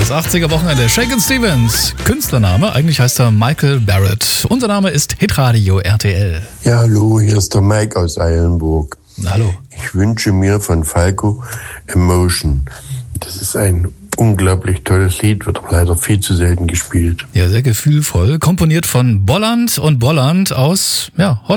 Das 80er-Wochenende. Shakin' Stevens. Künstlername, eigentlich heißt er Michael Barrett. Unser Name ist Hitradio RTL. Ja, hallo, hier ist der Mike aus Eilenburg. Hallo. Ich wünsche mir von Falco Emotion. Das ist ein unglaublich tolles Lied, wird leider viel zu selten gespielt. Ja, sehr gefühlvoll. Komponiert von Bolland und Bolland aus Holland.